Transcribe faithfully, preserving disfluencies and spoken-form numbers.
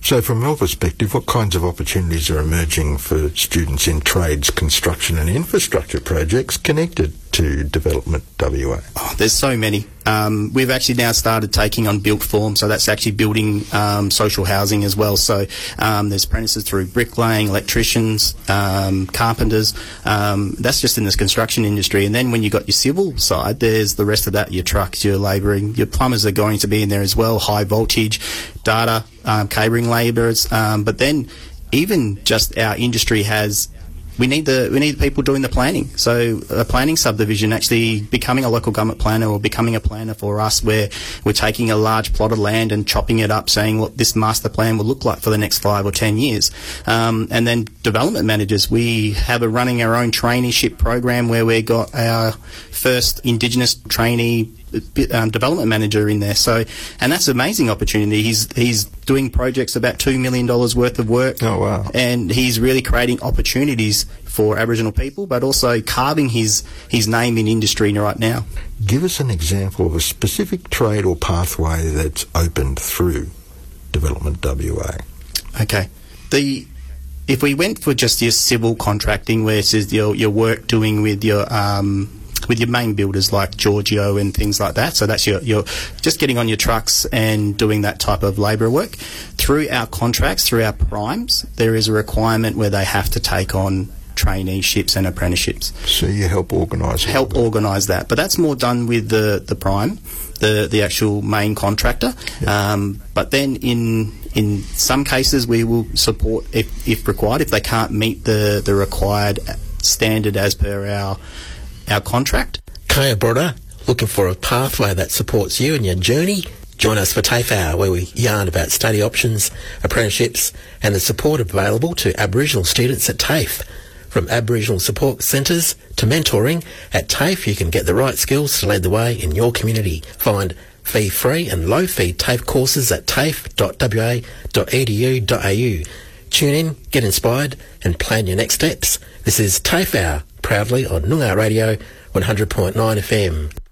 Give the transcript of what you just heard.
So from your perspective, what kinds of opportunities are emerging for students in trades, construction and infrastructure projects connected to Development W A? Oh, there's so many. Um, we've actually now started taking on built form, so that's actually building um, social housing as well. So um, there's apprentices through bricklaying, electricians, um, carpenters. Um, that's just in this construction industry. And then when you've got your civil side, there's the rest of that, your trucks, your labouring, your plumbers are going to be in there as well, high voltage, data, um, cabling labourers. Um, but then even just our industry has... We need the we need people doing the planning. So a planning subdivision, actually becoming a local government planner or becoming a planner for us, where we're taking a large plot of land and chopping it up, saying what this master plan will look like for the next five or ten years. Um, and then development managers, we have a running our own traineeship program where we got our first Indigenous trainee Um, development manager in there. So, and that's an amazing opportunity. He's he's doing projects about two million dollars worth of work. Oh wow! And he's really creating opportunities for Aboriginal people, but also carving his his name in industry right now. Give us an example of a specific trade or pathway that's opened through Development W A. Okay, the if we went for just your civil contracting, where it says your your work doing with your um. with your main builders like Giorgio and things like that. So that's your, your just getting on your trucks and doing that type of labour work. Through our contracts, through our primes, there is a requirement where they have to take on traineeships and apprenticeships. So you help organise it? Help organise that. But that's more done with the, the prime, the, the actual main contractor. Yep. Um, but then in in some cases we will support, if, if required, if they can't meet the, the required standard as per our our contract. Kaya Broda, looking for a pathway that supports you in your journey? Join us for TAFE Hour, where we yarn about study options, apprenticeships and the support available to Aboriginal students at TAFE. From Aboriginal support centres to mentoring, at TAFE you can get the right skills to lead the way in your community. Find fee-free and low-fee TAFE courses at tafe dot w a dot e d u dot a u. Tune in, get inspired and plan your next steps. This is TAFE Hour, proudly on Noongar Radio one hundred point nine F M.